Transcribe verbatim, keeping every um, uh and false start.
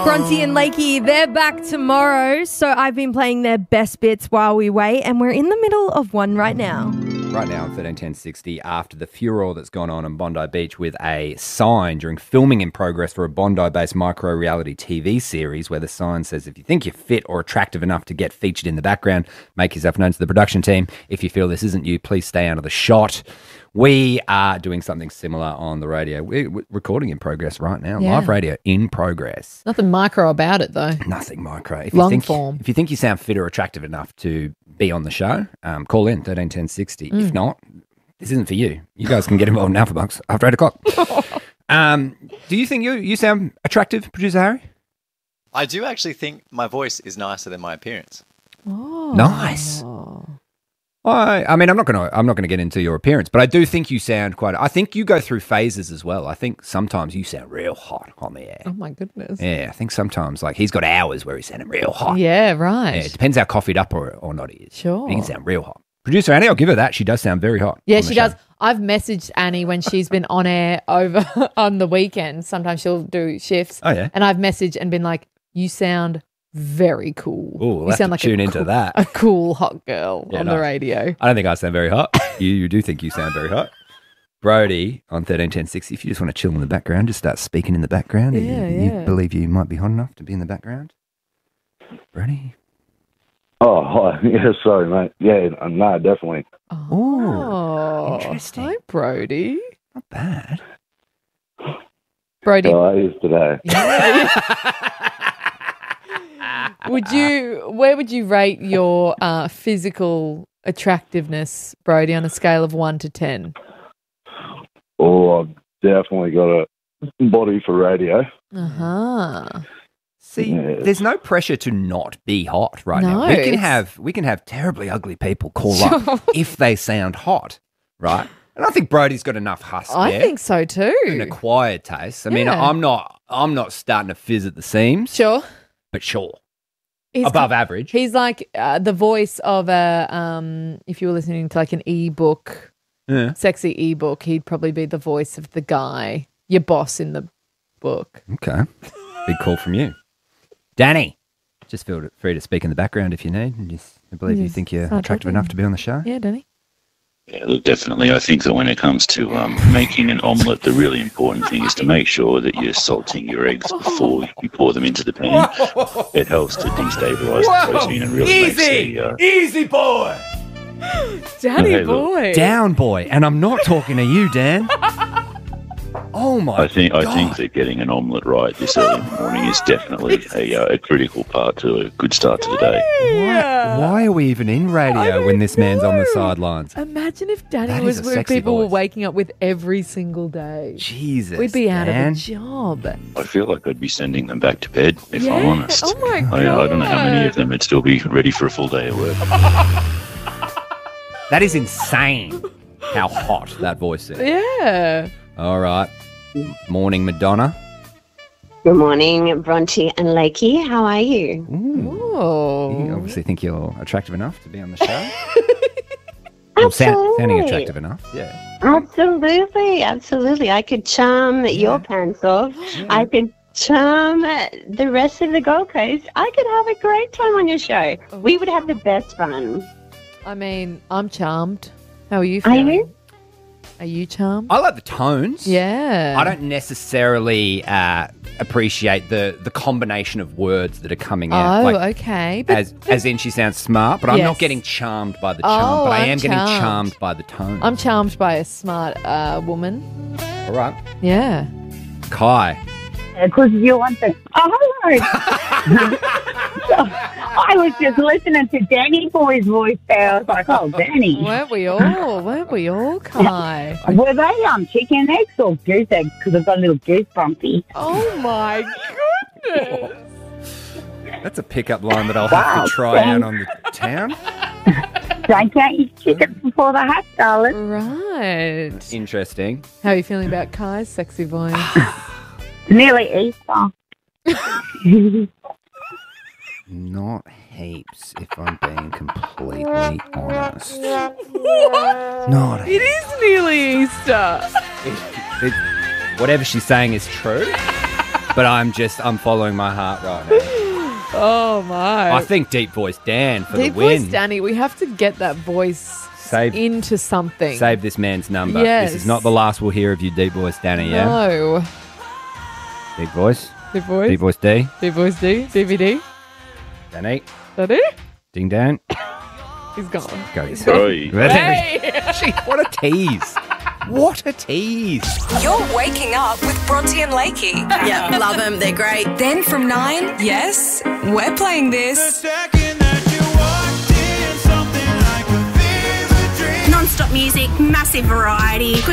Bronte and Lakey, they're back tomorrow. So I've been playing their best bits while we wait, and we're in the middle of one right now. Right now on thirteen ten sixty, after the furore that's gone on in Bondi Beach with a sign during filming in progress for a Bondi-based micro-reality T V series where the sign says, if you think you're fit or attractive enough to get featured in the background, make yourself known to the production team. If you feel this isn't you, please stay out of the shot. We are doing something similar on the radio. We're, we're recording in progress right now. Yeah. Live radio in progress. Nothing micro about it, though. Nothing micro. If Long you think, form. If you think you sound fit or attractive enough to be on the show, um, call in thirteen ten sixty. Mm. If not, this isn't for you. You guys can get involved in Alpha Bucks after eight o'clock. um, do you think you you sound attractive, Producer Harry? I do actually think my voice is nicer than my appearance. Oh. Nice. I, I mean, I'm not going to. I'm not going to get into your appearance, but I do think you sound quite. I think you go through phases as well. I think sometimes you sound real hot on the air. Oh, my goodness. Yeah, I think sometimes like he's got hours where he's sounding real hot. Yeah, right. Yeah, it depends how coffeeed up or, or not he is. Sure. He can sound real hot. Producer Annie, I'll give her that. She does sound very hot. Yeah, on the she show. does. I've messaged Annie when she's been on air over on the weekend. Sometimes she'll do shifts. Oh, yeah. And I've messaged and been like, you sound very cool. Ooh, we'll you have sound to like tune a into cool, that. A cool hot girl Yeah, on nice. the radio. I don't think I sound very hot. you, you do think you sound very hot. Brody on thirteen ten sixty, if you just want to chill in the background, just start speaking in the background. Yeah, you, yeah. you believe you might be hot enough to be in the background? Brody? Oh, hi. Yeah, sorry, mate. Yeah, uh, no, definitely. Oh, interesting. Hi, Brody. Not bad. Brody, Oh, it is today. would you? Where would you rate your uh, physical attractiveness, Brody, on a scale of one to ten? Oh, I've definitely got a body for radio. Uh huh. See, Yeah. there's no pressure to not be hot right now. No, We can it's- have we can have terribly ugly people call up if they sound hot, right? And I think Brody's got enough husk I there. think so too. An acquired taste. I mean, Yeah. I'm not I'm not starting to fizz at the seams, Sure. but sure. He's Above average. He's like uh, the voice of a. Um, if you were listening to like an e-book, Yeah. sexy e-book, he'd probably be the voice of the guy, your boss in the book. Okay. Big call from you. Danny, just feel free to speak in the background if you need. And just I believe you Yes, think you're start attractive talking. enough to be on the show. Yeah, Danny. Yeah, look, definitely. I think that when it comes to um, making an omelette, the really important thing is to make sure that you're salting your eggs before you pour them into the pan. It helps to destabilise the protein and really makes the... Uh, Easy boy! Danny Hey, look. boy. Down boy. And I'm not talking to you, Dan. Oh my I think God. I think that getting an omelette right this early in the morning is definitely a, uh, a critical part to a good start to the day. Why, why are we even in radio when this man's on the know. sidelines? Imagine if Danny That was is a where sexy people were voice. waking up with every single day. Jesus. We'd be out Dan. of a job. I feel like I'd be sending them back to bed, if Yeah. I'm honest. Oh my God. I, I don't know how many of them would still be ready for a full day at work. That is insane how hot that voice is. Yeah. All right. Morning, Madonna. Good morning, Bronte and Lakey. How are you? Ooh. Oh. You obviously think you're attractive enough to be on the show. Well, sound, sounding Absolutely. attractive enough. Yeah. Absolutely, absolutely. I could charm your pants off. I could charm the rest of the Gold Coast. I could have a great time on your show. We would have the best fun. I mean, I'm charmed. How are you Are feeling? you? Are you charmed? I like the tones. Yeah. I don't necessarily uh, appreciate the, the combination of words that are coming out. Oh, Like, okay. But as as in she sounds smart, but I'm Yes. not getting charmed by the charm. Oh, but I I'm am getting charmed. charmed by the tone. I'm charmed by a smart uh, woman. All right. Yeah. Kai. Because you want the. Oh, I was just listening to Danny Boy's voice there. I was like, oh, Danny. Weren't we all? Weren't we all, Kai? Were they um, chicken eggs or goose eggs? Because I've got a little goose bumpy. Oh, my goodness. That's a pickup line that I'll have Wow, to try out thanks. on the town. Don't count your chickens before the hatch, darling. Right. Interesting. How are you feeling about Kai's sexy voice? Nearly Easter. Not heaps, if I'm being completely honest. What? Not It is nearly Easter. It, it, whatever she's saying is true. but I'm just I'm following my heart right now. Oh my! I think Deep Voice Dan for Deep the win. voice Danny, we have to get that voice Save- into something. Save this man's number. Yes. This is not the last we'll hear of you, Deep Voice Danny. Yeah. No. Deep Voice. Deep voice. Deep Voice D. Deep voice D. D V D. Danny. Daddy. Ding Dan. He's gone. Go. Oi. Hey. Gee, what a tease. What a tease. You're waking up with Bronte and Lakey. Yeah, love them. They're great. Then from nine, yes, we're playing this. Non-stop music, massive variety. Good